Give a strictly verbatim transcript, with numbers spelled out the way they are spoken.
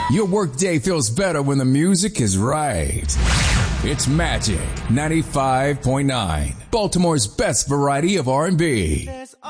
Your workday feels better when the music is right. It's Magic ninety-five point nine, Baltimore's best variety of R and B.